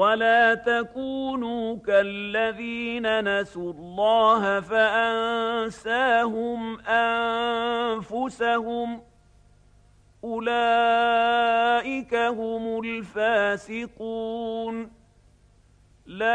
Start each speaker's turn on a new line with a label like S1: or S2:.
S1: ولا تكونوا كالذين نسوا الله فأنساهم أنفسهم أولئك هم الفاسقون.